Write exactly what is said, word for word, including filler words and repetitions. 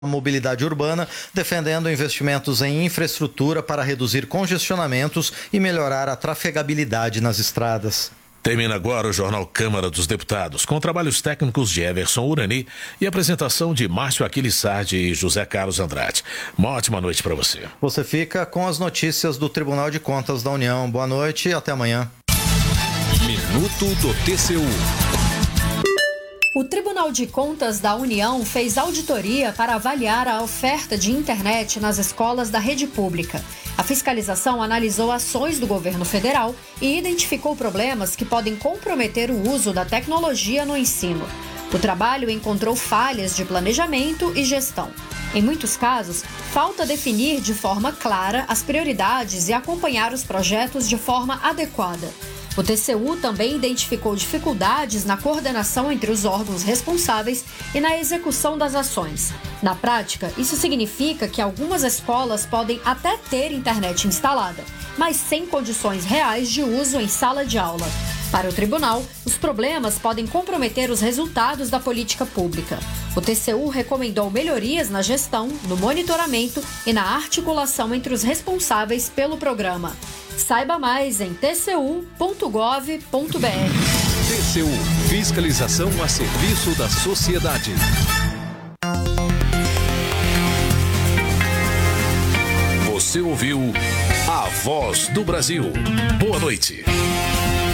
mobilidade urbana, defendendo investimentos em infraestrutura para reduzir congestionamentos e melhorar a trafegabilidade nas estradas. Termina agora o Jornal Câmara dos Deputados, com trabalhos técnicos de Everson Urani e apresentação de Márcio Aquiles Sardi e José Carlos Andrade. Uma ótima noite para você. Você fica com as notícias do Tribunal de Contas da União. Boa noite e até amanhã. Minuto do T C U. O Tribunal de Contas da União fez auditoria para avaliar a oferta de internet nas escolas da rede pública. A fiscalização analisou ações do governo federal e identificou problemas que podem comprometer o uso da tecnologia no ensino. O trabalho encontrou falhas de planejamento e gestão. Em muitos casos, falta definir de forma clara as prioridades e acompanhar os projetos de forma adequada. O T C U também identificou dificuldades na coordenação entre os órgãos responsáveis e na execução das ações. Na prática, isso significa que algumas escolas podem até ter internet instalada, mas sem condições reais de uso em sala de aula. Para o tribunal, os problemas podem comprometer os resultados da política pública. O T C U recomendou melhorias na gestão, no monitoramento e na articulação entre os responsáveis pelo programa. Saiba mais em t c u ponto gov ponto b r. T C U, fiscalização a serviço da sociedade. Você ouviu A Voz do Brasil. Boa noite.